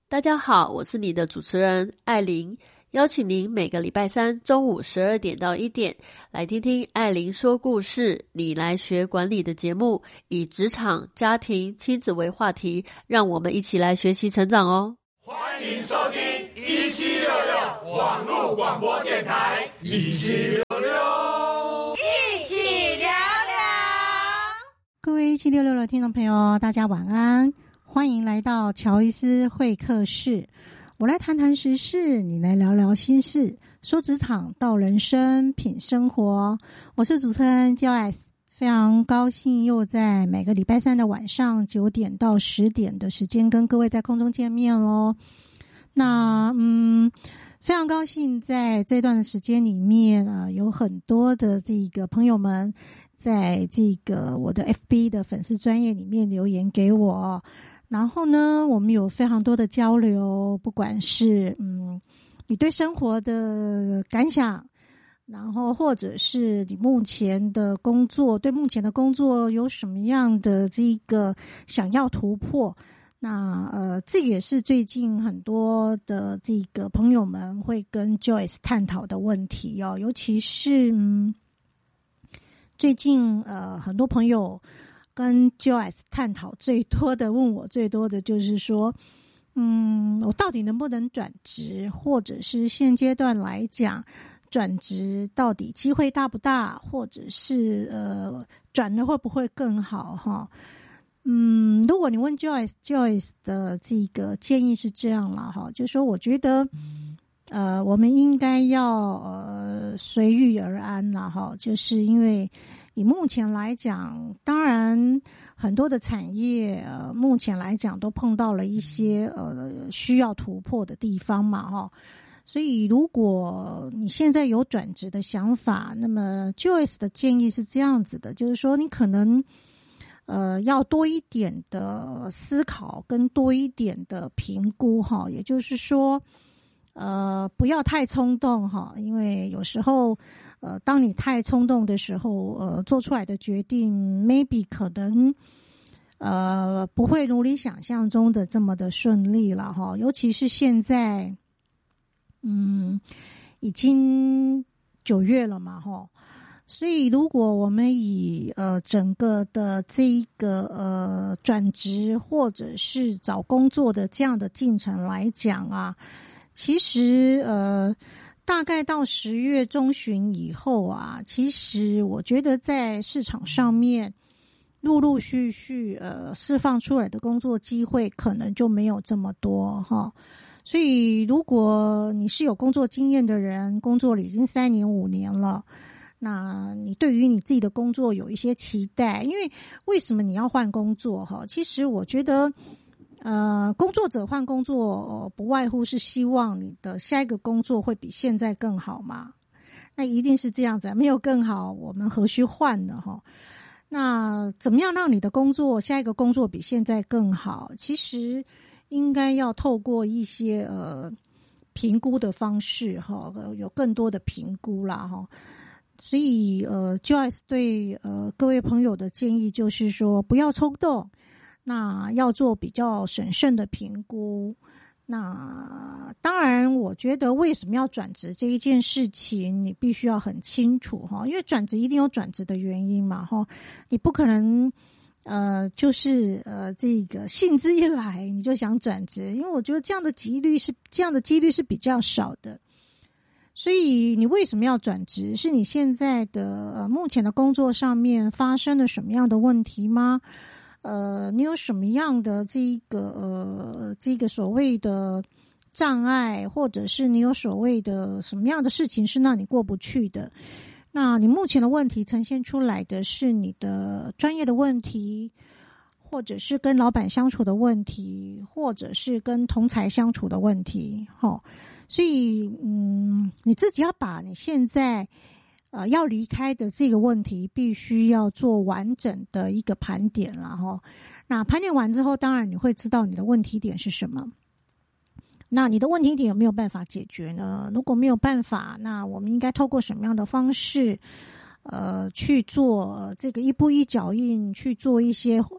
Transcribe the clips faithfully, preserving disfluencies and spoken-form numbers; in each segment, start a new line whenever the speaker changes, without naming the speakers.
大家好，我是你的主持人艾琳，邀请您每个礼拜三中午十二点到一点来听听艾琳说故事，你来学管理的节目，以职场、家庭、亲子为话题，让我们一起来学习成长哦。
欢迎收听一七六六网络广播电台，一七六六，
一起聊聊。
各位一七六六的听众朋友，大家晚安，欢迎来到乔伊斯会客室。我来谈谈时事，你来聊聊心事，说职场到人生，品生活。我是主持人 Joyce， 非常高兴又在每个礼拜三的晚上九点到十点的时间跟各位在空中见面咯。那嗯，非常高兴在这段的时间里面啊，有很多的这个朋友们在这个我的 F B 的粉丝专页里面留言给我。然后呢，我们有非常多的交流，不管是嗯，你对生活的感想，然后或者是你目前的工作，对目前的工作有什么样的这个想要突破。那呃，这也是最近很多的这个朋友们会跟 Joyce 探讨的问题哦，尤其是嗯，最近呃，很多朋友跟 Joyce 探讨最多的，问我最多的就是说，嗯，我到底能不能转职，或者是现阶段来讲，转职到底机会大不大，或者是呃转了会不会更好哈？嗯，如果你问 Joyce Joyce 的这个建议是这样啦哈，就是说我觉得呃我们应该要呃随遇而安啦哈，就是因为以目前来讲，当然很多的产业呃目前来讲都碰到了一些呃需要突破的地方嘛哈。所以如果你现在有转职的想法，那么 Joyce 的建议是这样子的，就是说你可能呃要多一点的思考跟多一点的评估哈，也就是说呃不要太冲动哈，因为有时候呃当你太冲动的时候呃做出来的决定 maybe 可能呃不会如你想象中的这么的顺利了哈，尤其是现在嗯已经九月了嘛哈，所以如果我们以呃整个的这一个呃转职或者是找工作的这样的进程来讲啊，其实呃大概到十月中旬以后啊，其实我觉得在市场上面陆陆续续呃释放出来的工作机会可能就没有这么多哈。所以如果你是有工作经验的人，工作了已经三年五年了，那你对于你自己的工作有一些期待，因为为什么你要换工作哈？其实我觉得呃，工作者换工作、呃、不外乎是希望你的下一个工作会比现在更好嘛，那一定是这样子，没有更好我们何须换呢哈？那怎么样让你的工作下一个工作比现在更好？其实应该要透过一些呃评估的方式哈，有更多的评估啦哈。所以呃 Joyce 对呃各位朋友的建议就是说，不要冲动，那要做比较审慎的评估。那当然我觉得为什么要转职这一件事情你必须要很清楚哈，因为转职一定有转职的原因嘛哈，你不可能呃就是呃这个兴致一来你就想转职，因为我觉得这样的几率是这样的几率是比较少的。所以你为什么要转职？是你现在的呃目前的工作上面发生了什么样的问题吗？呃，你有什么样的这个呃这个所谓的障碍，或者是你有所谓的什么样的事情是让你过不去的？那你目前的问题呈现出来的是你的专业的问题，或者是跟老板相处的问题，或者是跟同才相处的问题，齁。所以嗯，你自己要把你现在呃要离开的这个问题必须要做完整的一个盘点啦齁。那盘点完之后，当然你会知道你的问题点是什么。那你的问题点有没有办法解决呢？如果没有办法，那我们应该透过什么样的方式呃去做这个一步一脚印去做一些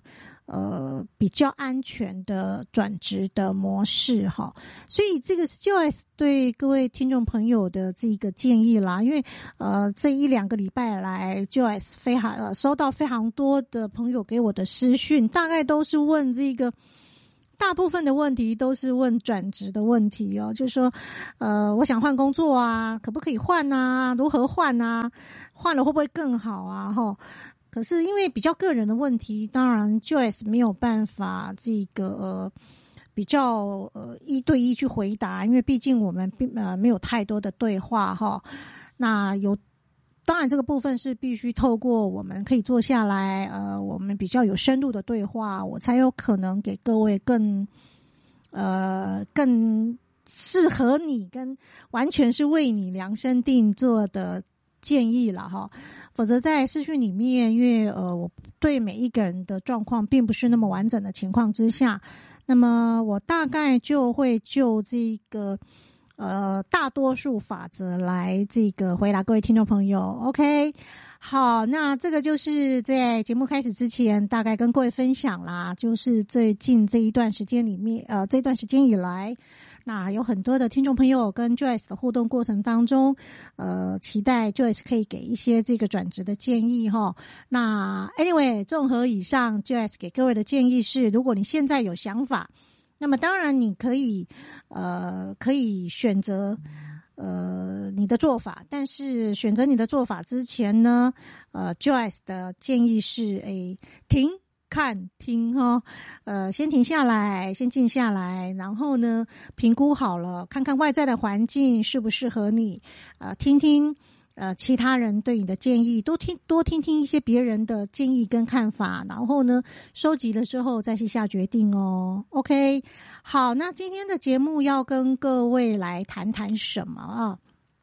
呃比较安全的转职的模式哈。所以这个是 Joyce 对各位听众朋友的这个建议啦，因为呃这一两个礼拜来 Joyce 非常呃收到非常多的朋友给我的私讯，大概都是问这个。大部分的问题都是问转职的问题哦，就是说，呃，我想换工作啊，可不可以换啊？如何换啊？换了会不会更好啊？哈，可是因为比较个人的问题，当然 Joyce 没有办法这个呃比较呃一对一去回答，因为毕竟我们并呃没有太多的对话哈。那有。当然这个部分是必须透过我们可以坐下来呃我们比较有深度的对话，我才有可能给各位更呃更适合你跟完全是为你量身定做的建议了哈。否则在视讯里面，因为呃我对每一个人的状况并不是那么完整的情况之下，那么我大概就会就这个呃，大多数法则来这个回答各位听众朋友 ，OK， 好，那这个就是在节目开始之前，大概跟各位分享啦，就是最近这一段时间里面，呃，这段时间以来，那有很多的听众朋友跟 Joyce 的互动过程当中，呃，期待 Joyce 可以给一些这个转职的建议齁。那 anyway， 综合以上 Joyce 给各位的建议是，如果你现在有想法。那么当然你可以呃可以选择呃你的做法，但是选择你的做法之前呢，呃 Joyce 的建议是诶停看听齁，呃先停下来，先静下来，然后呢评估好了，看看外在的环境适不适合你，呃听听呃，其他人对你的建议，多听多听听一些别人的建议跟看法，然后呢，收集了之后再去下决定哦。OK， 好，那今天的节目要跟各位来谈谈什么啊？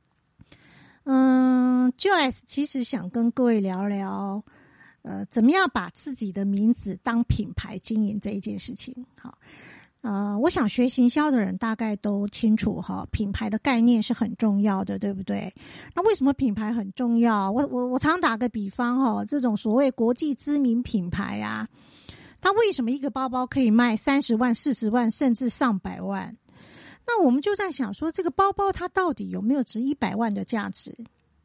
嗯 ，Joyce 其实想跟各位聊聊，呃，怎么样把自己的名字当品牌经营这一件事情。好。呃，我想学行销的人大概都清楚哈，品牌的概念是很重要的，对不对？那为什么品牌很重要？我我我常打个比方哈，这种所谓国际知名品牌啊，它为什么一个包包可以卖三十万、四十万，甚至上百万？那我们就在想说，这个包包它到底有没有值一百万的价值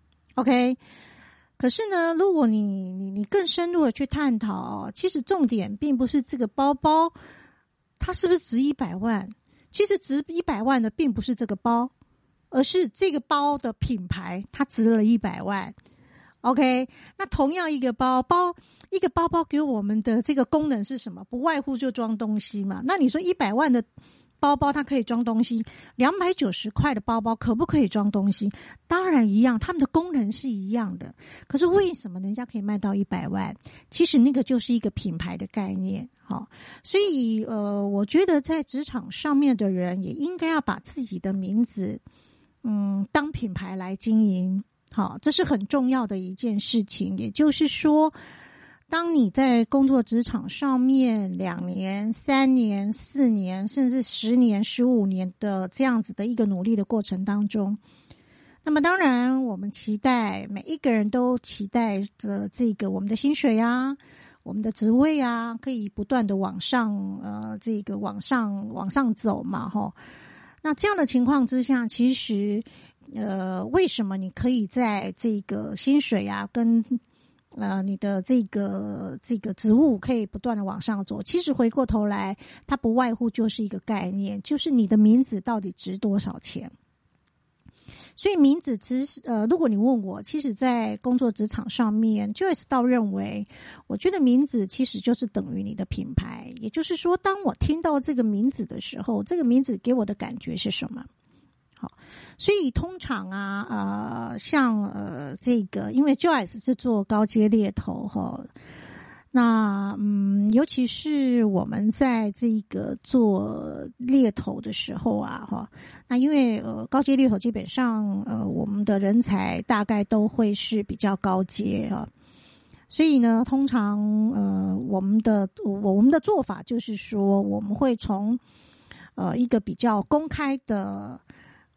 ？OK？ 可是呢，如果你你你更深入的去探讨，其实重点并不是这个包包。它是不是值一百万？其实值一百万的并不是这个包，而是这个包的品牌它值了一百万。OK， 那同样一个包包，一个包包给我们的这个功能是什么？不外乎就装东西嘛。那你说一百万的包包它可以装东西，两百九十块的包包可不可以装东西？当然一样，它们的功能是一样的。可是为什么人家可以卖到一百万？其实那个就是一个品牌的概念。好，所以呃，我觉得在职场上面的人也应该要把自己的名字，嗯，当品牌来经营。好，这是很重要的一件事情。也就是说，当你在工作职场上面两年、三年、四年，甚至十年、十五年的这样子的一个努力的过程当中，那么当然，我们期待每一个人都期待着这个我们的薪水啊。我们的职位啊，可以不断的往上，呃，这个往上往上走嘛，齁。那这样的情况之下，其实，呃，为什么你可以在这个薪水啊，跟呃你的这个这个职务可以不断的往上走？其实回过头来，它不外乎就是一个概念，就是你的名字到底值多少钱。所以名字其实呃，如果你问我，其实在工作职场上面 Joyce 倒认为，我觉得名字其实就是等于你的品牌。也就是说，当我听到这个名字的时候，这个名字给我的感觉是什么？好，所以通常啊，呃，像呃这个，因为 Joyce 是做高阶猎头哈。那嗯，尤其是我们在这个做猎头的时候啊，哈，那因为呃高阶猎头基本上呃我们的人才大概都会是比较高阶啊，所以呢，通常呃我们的我们的做法就是说，我们会从呃一个比较公开的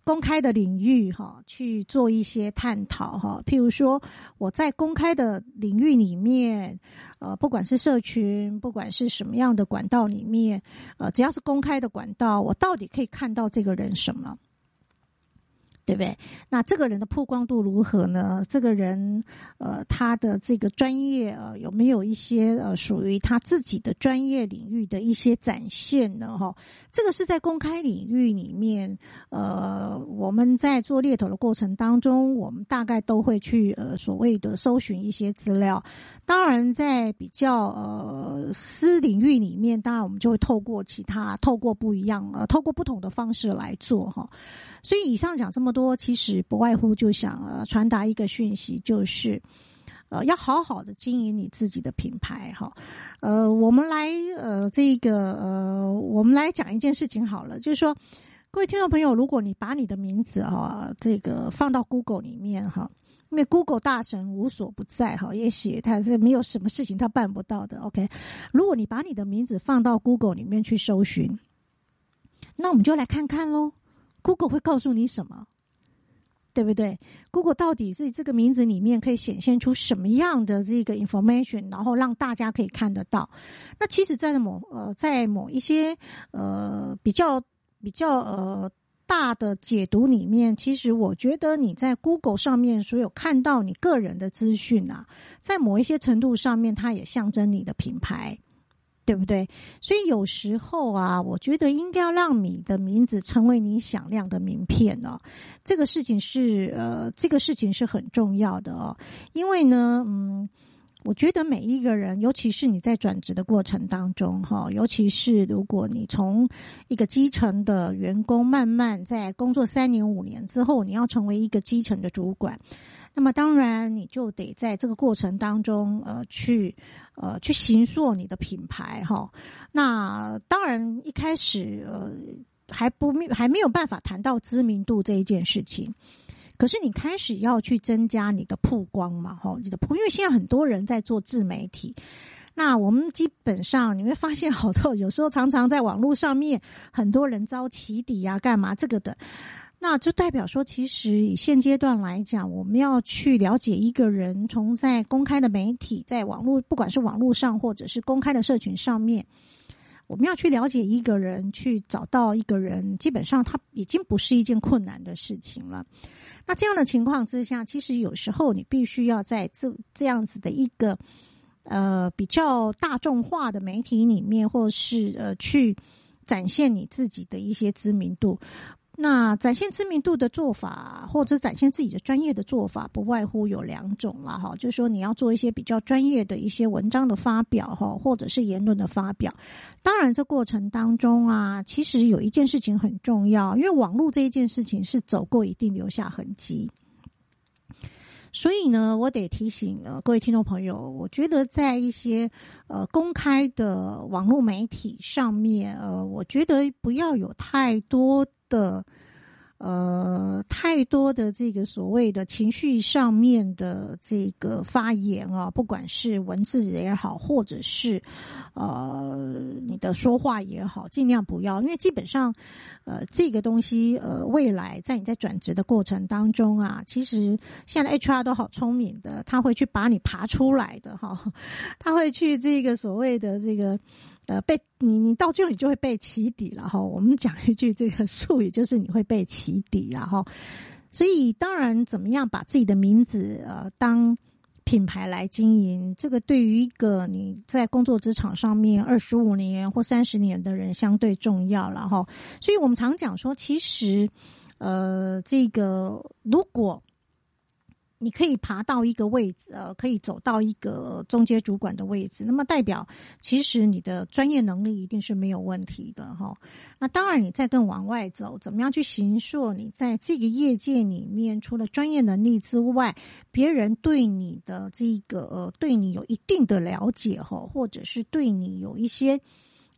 公开的领域哈去做一些探讨哈，譬如说我在公开的领域里面，呃，不管是社群，不管是什么样的管道里面，呃，只要是公开的管道，我到底可以看到这个人什么？对不对？那这个人的曝光度如何呢？这个人呃他的这个专业呃有没有一些呃属于他自己的专业领域的一些展现呢？哈，这个是在公开领域里面，呃我们在做猎头的过程当中，我们大概都会去呃所谓的搜寻一些资料。当然在比较呃私领域里面，当然我们就会透过其他透过不一样呃透过不同的方式来做哈。所以以上讲这么多，其实不外乎就想呃传达一个讯息，就是呃要好好的经营你自己的品牌哈。呃我们来呃这个呃我们来讲一件事情好了，就是说各位听众朋友，如果你把你的名字哈这个放到 Google 里面哈，因为 Google 大神无所不在哈，也许他是没有什么事情他办不到的 OK。 如果你把你的名字放到 Google 里面去搜寻，那我们就来看看咯Google 会告诉你什么，对不对？ Google 到底是这个名字里面可以显现出什么样的这个 information， 然后让大家可以看得到。那其实在某呃在某一些呃比较比较呃大的解读里面，其实我觉得你在 Google 上面所有看到你个人的资讯啊，在某一些程度上面它也象征你的品牌，对不对？所以有时候啊，我觉得应该要让你的名字成为你响亮的名片哦。这个事情是呃，这个事情是很重要的哦。因为呢，嗯，我觉得每一个人，尤其是你在转职的过程当中哈，尤其是如果你从一个基层的员工慢慢在工作三年五年之后，你要成为一个基层的主管。那么当然你就得在这个过程当中呃去呃去形塑你的品牌哈。那当然一开始呃还不还没有办法谈到知名度这一件事情，可是你开始要去增加你的曝光嘛哈，你的曝，因为现在很多人在做自媒体。那我们基本上你会发现好多有时候常常在网络上面很多人遭起底啊干嘛这个的，那就代表说其实以现阶段来讲，我们要去了解一个人，从在公开的媒体，在网络不管是网络上或者是公开的社群上面，我们要去了解一个人，去找到一个人，基本上它已经不是一件困难的事情了。那这样的情况之下，其实有时候你必须要在这这样子的一个呃比较大众化的媒体里面，或是呃去展现你自己的一些知名度。那展现知名度的做法，或者展现自己的专业的做法，不外乎有两种啦哈，就是说你要做一些比较专业的一些文章的发表哈，或者是言论的发表。当然这过程当中啊，其实有一件事情很重要，因为网络这一件事情是走过一定留下痕迹。所以呢，我得提醒呃各位听众朋友，我觉得在一些呃公开的网络媒体上面，呃，我觉得不要有太多的呃太多的这个所谓的情绪上面的这个发言啊，不管是文字也好，或者是呃你的说话也好，尽量不要，因为基本上呃这个东西呃未来在你在转职的过程当中啊，其实现在的 H R 都好聪明的，他会去把你爬出来的哈，他会去这个所谓的这个呃，被你你到最后你就会被起底了哈。我们讲一句这个术语，就是你会被起底了哈。所以当然，怎么样把自己的名字呃当品牌来经营，这个对于一个你在工作职场上面二十五年或三十年的人相对重要了哈。所以我们常讲说，其实呃，这个如果你可以爬到一个位置，呃，可以走到一个中阶主管的位置，那么代表其实你的专业能力一定是没有问题的哈。那当然，你再更往外走，怎么样去形塑你在这个业界里面，除了专业能力之外，别人对你的这个呃，对你有一定的了解哈，或者是对你有一些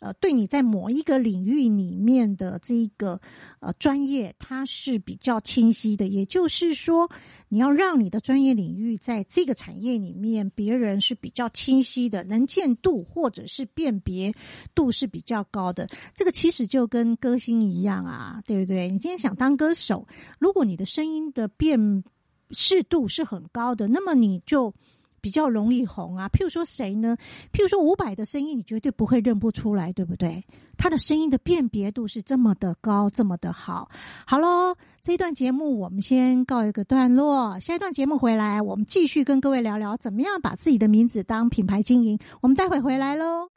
呃，对你在某一个领域里面的这一个呃专业，它是比较清晰的。也就是说，你要让你的专业领域在这个产业里面，别人是比较清晰的，能见度或者是辨别度是比较高的。这个其实就跟歌星一样啊，对不对？你今天想当歌手，如果你的声音的辨识度是很高的，那么你就比较容易红啊。譬如说谁呢？譬如说伍佰的声音，你绝对不会认不出来，对不对？他的声音的辨别度是这么的高，这么的好。好咯，这一段节目我们先告一个段落，下一段节目回来，我们继续跟各位聊聊怎么样把自己的名字当品牌经营。我们待会回来咯。